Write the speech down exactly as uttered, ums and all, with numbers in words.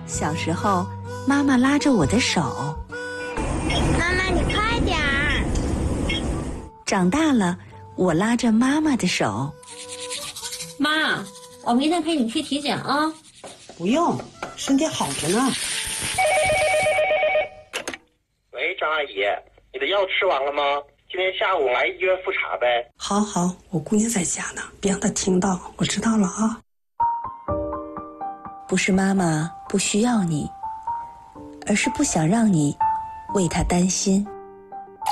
小时候，妈妈拉着我的手。 妈妈，你快点儿！ 长大了，我拉着妈妈的手。 妈，我明天陪你去体检啊。 不用，身体好着呢。 喂，张阿姨，你的药吃完了吗？今天下午来医院复查呗。 好好，我姑娘在家呢，别让她听到。我知道了啊。 不是妈妈不需要你，而是不想让你为她担心。